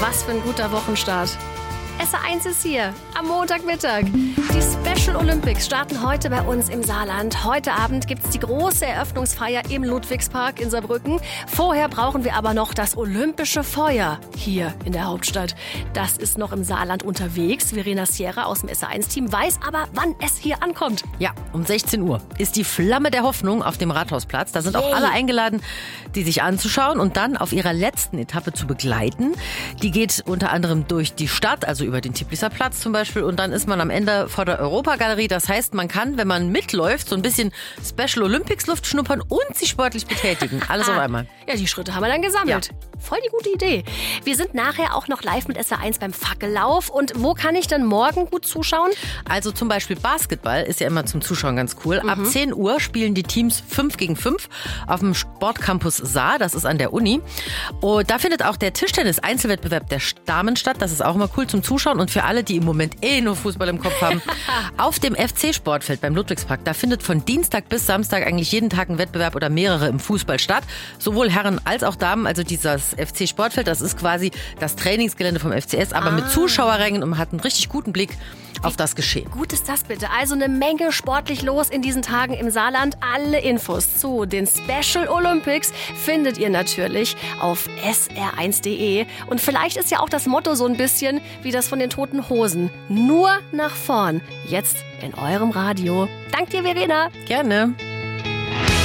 Was für ein guter Wochenstart. SR1 ist hier am Montagmittag. Die Special Olympics starten heute bei uns im Saarland. Heute Abend gibt es die große Eröffnungsfeier im Ludwigspark in Saarbrücken. Vorher brauchen wir aber noch das olympische Feuer hier in der Hauptstadt. Das ist noch im Saarland unterwegs. Verena Sierra aus dem SR1-Team weiß aber, wann es hier ankommt. Ja, um 16 Uhr ist die Flamme der Hoffnung auf dem Rathausplatz. Da sind auch alle eingeladen, die sich anzuschauen und dann auf ihrer letzten Etappe zu begleiten. Die geht unter anderem durch die Stadt, also über den Teplicer Platz zum Beispiel, und dann ist man am Ende vor der Europagalerie. Das heißt, man kann, wenn man mitläuft, so ein bisschen Special Olympics Luft schnuppern und sich sportlich betätigen. Alles auf einmal. Ja, die Schritte haben wir dann gesammelt. Ja. Voll die gute Idee. Wir sind nachher auch noch live mit SR1 beim Fackellauf. Und wo kann ich dann morgen gut zuschauen? Also zum Beispiel Basketball ist ja immer zum Zuschauen ganz cool. Ab 10 Uhr spielen die Teams 5 gegen 5 auf dem Sportcampus Saar. Das ist an der Uni. Und da findet auch der Tischtennis-Einzelwettbewerb der Damen statt. Das ist auch immer cool zum Zuschauen. Und für alle, die im Moment nur Fußball im Kopf haben, auf dem FC-Sportfeld beim Ludwigspark, da findet von Dienstag bis Samstag eigentlich jeden Tag ein Wettbewerb oder mehrere im Fußball statt. Sowohl Herren als auch Damen. Also dieses FC-Sportfeld, das ist quasi das Trainingsgelände vom FCS, aber mit Zuschauerrängen, und man hat einen richtig guten Blick auf das Geschehen. Gut ist das bitte. Also eine Menge sportlich los in diesen Tagen im Saarland. Alle Infos zu den Special Olympics findet ihr natürlich auf sr1.de. Und vielleicht ist ja auch das Motto so ein bisschen wie das von den Toten Hosen. Nur nach vorn. Jetzt in eurem Radio. Dank dir, Verena. Gerne.